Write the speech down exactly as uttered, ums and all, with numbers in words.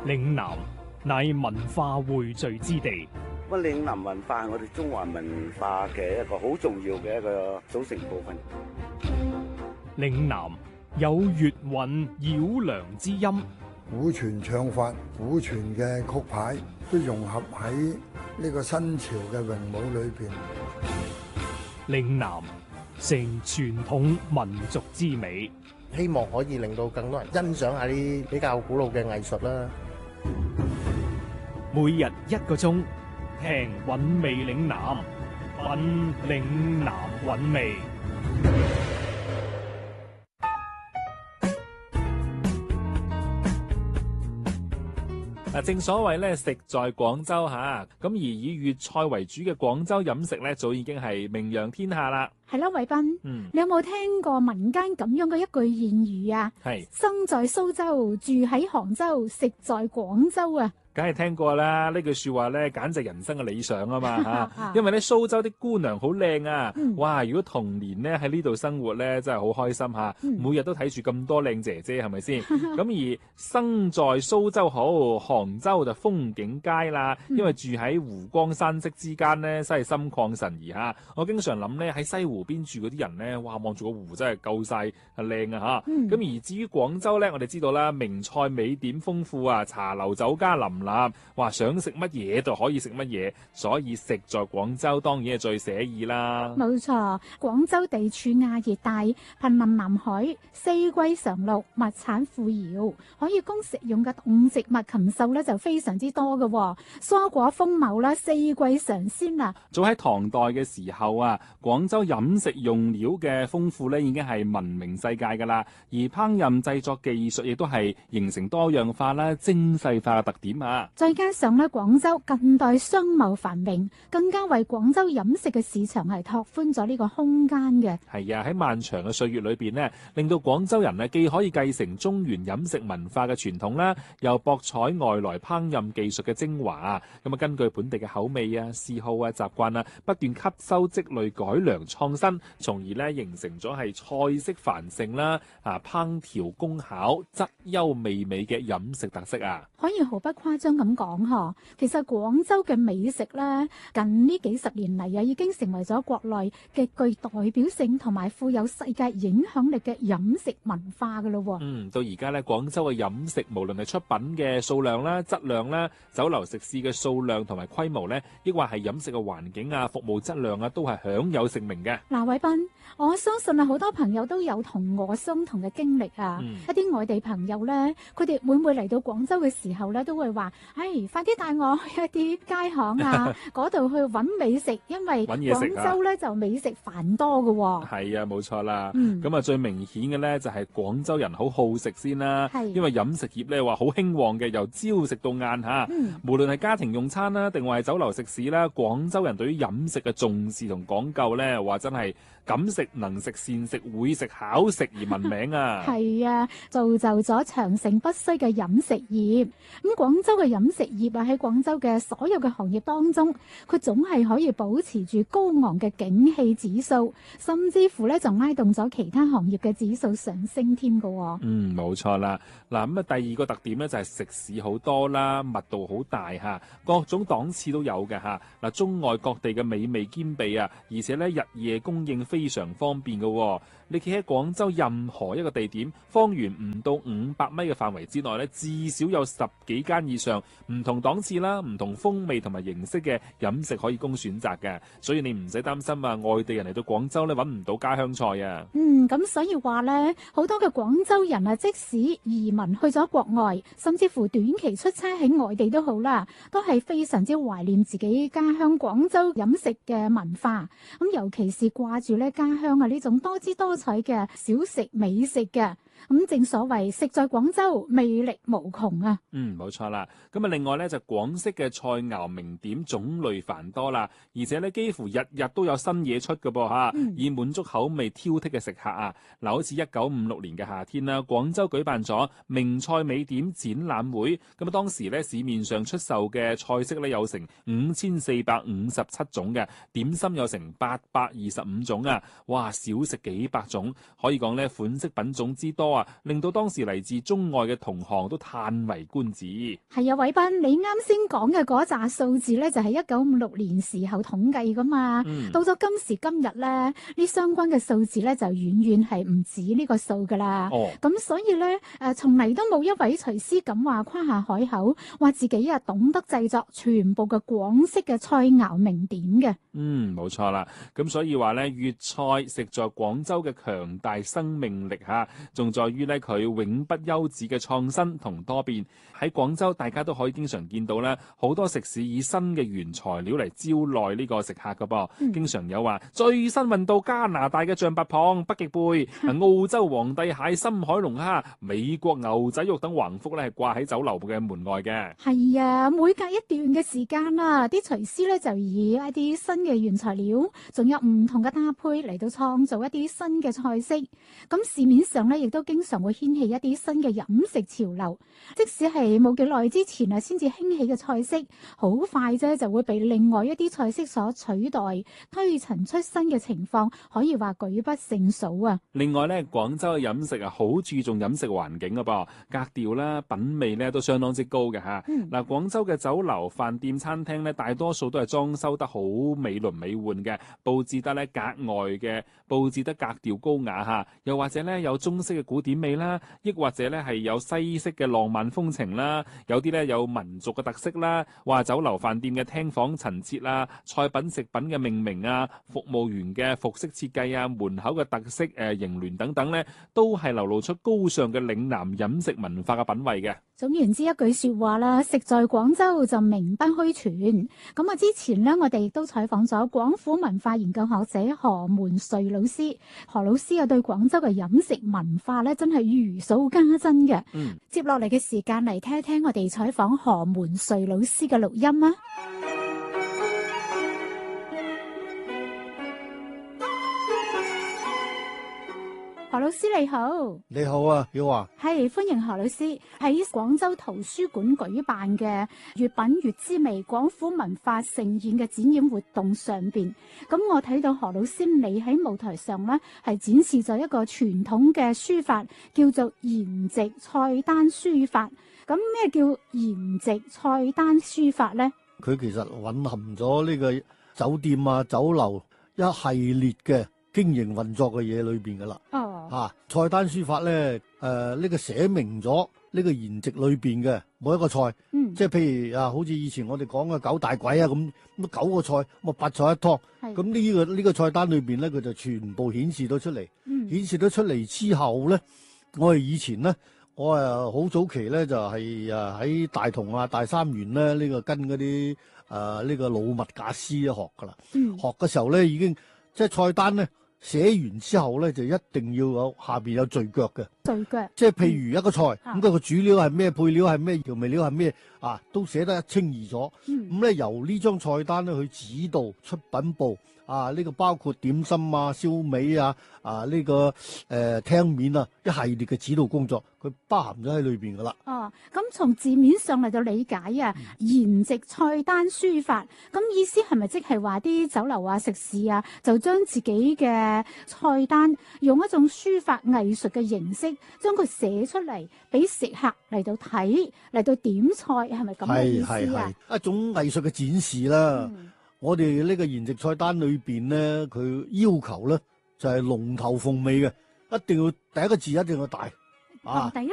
嶺南乃文化匯聚之地。 咁嶺南文化係我哋中華文化嘅一個好重要嘅一個組成部分。 嶺南有粵韻繞梁之音， 古傳唱法、古傳嘅曲牌都融合喺呢個新潮嘅詠舞裏邊。 嶺南成傳統民族之美， 希望可以令到更多人欣賞下啲比較古老嘅藝術啦。 每日一個鐘，聽韻味嶺南，品嶺南韻味。嗱，正所謂咧，食在廣州嚇，咁而以粵菜為主嘅廣州飲食咧，早已經係名揚天下啦。 係啦，偉斌， 嗯， 你有冇聽過民間咁樣嘅一句諺語啊？ 係生在蘇州，住喺杭州，食在廣州啊！ 梗係聽過啦，呢句説話咧，簡直人生嘅理想啊嘛嚇！因為咧蘇州啲姑娘好靚啊， 嗯、 哇！如果童年咧喺呢度生活咧，真係好開心嚇， 嗯、 每日都睇住咁多靚姐姐，係咪先？咁而生在蘇州好，杭州就風景佳啦，因為住喺湖光山色之間咧，真係心曠神怡嚇。我經常諗咧喺西湖邊住嗰啲人咧，哇！望住個湖真係夠晒係靚啊嚇。咁、嗯、而至於廣州咧，我哋知道啦，名菜美點豐富啊，茶樓酒家林立。話想食乜嘢就可以食乜嘢，所以食在廣州當然係最寫意啦。 冇錯，廣州地處亞熱帶，瀕臨南海，四季常綠，物產富饒，可以供食用嘅動植物禽獸咧就非常之多嘅、哦，蔬果豐茂啦，四季常鮮啦。 早喺唐代嘅時候啊，廣州飲食用料嘅豐富咧已經係聞名世界噶啦，而烹飪製作技術亦都係形成多樣化啦、精細化嘅特點啊。 再加上咧，廣州近代商貿繁榮，更加為廣州飲食嘅市場係拓寬咗呢個空間嘅。係啊， 喺漫長嘅歲月裏邊呢，令到廣州人啊既可以繼承中原飲食文化嘅傳統啦，又博採外來烹飪技術嘅精華啊。咁啊，根據本地嘅口味啊、嗜好啊、習慣啊，不斷吸收積累、改良創新，從而咧形成咗係菜式繁盛啦、啊烹調功巧、質優味美嘅飲食特色啊。 可以毫不誇張咁講嗬，其實廣州嘅美食咧，近呢幾十年嚟啊，已經成為咗國內極具代表性同埋富有世界影響力嘅飲食文化噶咯。 嗯，到而家咧，廣州嘅飲食無論係出品嘅數量啦、質量啦、酒樓食肆嘅數量同埋規模咧，抑或係飲食嘅環境啊、服務質量啊，都係享有盛名嘅。 嗱，偉斌，我相信啊，好多朋友都有同我相同嘅經歷啊。嗯、一啲外地朋友咧，佢哋每每嚟到廣州嘅時候咧，都會話：唉、哎，快啲帶我去一啲街巷啊，嗰度去揾美食，因為廣州咧就美食繁多嘅、哦。係啊，冇錯啦。咁啊、 嗯， 最明顯嘅咧就係廣州人好好食先啦。係，因為飲食業咧話好興旺嘅，由朝食到晏嚇。嗯、無論係家庭用餐啦，定話係酒樓食肆啦，廣州人對於飲食嘅重視同講究咧，話真係敢食、能食、善食、會食、巧食而聞名啊。 係啊，造就咗長盛不衰嘅飲食業。咁廣州嘅飲食業啊，喺廣州嘅所有嘅行業當中，佢總係可以保持住高昂嘅景氣指數，甚至乎咧就拉動咗其他行業嘅指數上升添㗎喎。 嗯，冇錯啦。嗱咁啊，第二個特點咧就係食肆好多啦，密度好大嚇，各種檔次都有嘅嚇。嗱，中外各地嘅美味兼備啊，而且咧日夜供應非常方便嘅喎。你企喺廣州任何一個地點，方圓唔到五百米嘅範圍之內咧，至少有十幾間以上唔同檔次啦、唔同風味同埋形式嘅飲食可以供選擇嘅，所以你唔使擔心啊，外地人嚟到廣州咧揾唔到家鄉菜啊。 嗯，咁所以話咧，好多嘅廣州人啊，即使移民去咗國外，甚至乎短期出差喺外地都好啦，都係非常之懷念自己家鄉廣州飲食嘅文化。咁尤其是掛住咧家鄉啊呢種多姿多彩嘅小食美食嘅。咁正所謂食在廣州，魅力無窮啊！ 嗯，冇錯啦。咁啊，另外咧就廣式嘅菜肴名點種類繁多啦，而且咧幾乎日日都有新嘢出嘅噃嚇，嗯、以滿足口味挑剔嘅食客啊。嗱，好似一九五六年嘅夏天啦，廣州舉辦咗名菜美點展覽會，咁啊當時咧市面上出售嘅菜式咧有成五千四百五十七種嘅，點心有成八百二十五種啊！哇，少食幾百種，可以講咧款式品種之多。 多啊，令到當時嚟自中外嘅同行都嘆為觀止。 係啊，偉斌，你啱先講嘅嗰紮數字咧，就係一九五六年時候統計噶嘛。 嗯、 到咗今時今日咧，呢相關嘅數字咧就遠遠係唔止呢個數噶啦。 哦， 咁所以咧，誒從嚟都冇一位廚師咁話誇下海口，話自己啊懂得製作全部嘅廣式嘅菜肴名點嘅。 嗯，冇錯啦。咁所以話咧，粵菜食在廣州嘅強大生命力嚇，仲在於咧佢永不休止嘅創新同多變。喺廣州，大家都可以經常見到咧，好多食肆以新嘅原材料嚟招待呢個食客㗎噃。嗯、經常有話最新運到加拿大嘅象拔蚌、北極貝、嗯、澳洲皇帝蟹、深海龍蝦、美國牛仔肉等橫幅咧，係掛喺酒樓嘅門外嘅。係啊，每隔一段嘅時間啦，啲廚師咧就以一啲新嘅原材料，仲有唔同嘅搭配嚟到創造一啲新嘅菜式。咁市面上咧亦都經常會掀起一啲新嘅飲食潮流，即使係冇幾耐之前啊，先至興起嘅菜式，好快啫就會被另外一啲菜式所取代，推陳出新嘅情況可以話舉不勝數啊。 另外咧，廣州嘅飲食啊，好注重飲食環境㗎噃，格調啦、品味咧都相當之高嘅嚇。嗱、嗯，廣州嘅酒樓、飯店、餐廳咧，大多數都係裝修得好美輪美奐嘅，佈置得咧格外嘅，佈置得格調高雅嚇。又或者咧有中式嘅古典味啦，亦或者咧係有西式嘅浪漫風情啦，有啲咧有民族嘅特色啦。話酒樓飯店嘅廳房陳設啊，菜品食品嘅命名啊，服務員嘅服飾設計啊，門口嘅特色誒楹聯等等咧，都係流露出高尚嘅嶺南飲食文化嘅品味嘅。 總言之一句說話啦，食在廣州就名不虛傳。咁啊，之前呢，我哋亦都採訪咗廣府文化研究學者何門瑞老師。何老師啊，對廣州嘅飲食文化咧，真係如數家珍嘅。嗯，接落嚟嘅時間嚟聽一聽我哋採訪何門瑞老師嘅錄音啊。何老師你好。 你好啊，曉華。 係，歡迎何老師喺廣州圖書館舉辦嘅粵品粵滋味廣府文化盛宴嘅展演活動上邊，咁我睇到何老師你喺舞台上呢係展示咗一個傳統嘅書法，叫做筵席菜單書法。咁咩叫筵席菜單書法呢？ 佢其實蘊含咗呢個酒店啊、酒樓一系列嘅經營運作嘅嘢裏邊噶啦。哦，吓、啊、菜單書法咧，誒、呃、呢、這個寫明咗呢個筵席裏邊嘅每一個菜，嗯，即係譬如啊，好似以前我哋講嘅九大簋啊咁，咁九個菜，咁啊八菜一湯，咁呢、這個呢、這個菜單裏邊咧，佢就全部顯示到出嚟，嗯，顯示到出嚟之後咧，我哋以前咧，我誒好早期咧就係誒喺大同啊、大三元咧呢、這個跟嗰啲誒呢個老物架師學噶啦，嗯，學嘅時候咧已經即係菜單咧。寫完之後咧，就一定要有下邊有序腳嘅。序腳，即係譬如一個菜，咁佢個主料係咩，配料係咩，調味料係咩，啊，都寫得一清二楚。咁咧、嗯、由呢張菜單咧去指導出品部，啊，呢、這個包括點心啊、燒味啊、啊呢、這個誒、呃、廳面啊，一系列嘅指導工作，佢包含咗喺裏邊噶啦。哦，咁從字面上嚟到理解啊，筵席菜單書法，咁意思係咪即係話啲酒樓啊、食肆啊，就將自己嘅菜單用一種書法藝術嘅形式，將佢寫出嚟，俾食客嚟到睇，嚟到點菜，係咪咁嘅意思啊？係係係一種藝術嘅展示啦。嗯、我哋呢個筵席菜單裏邊咧，佢要求咧就係龍頭鳳尾嘅，一定要第一個字一定要大啊。第一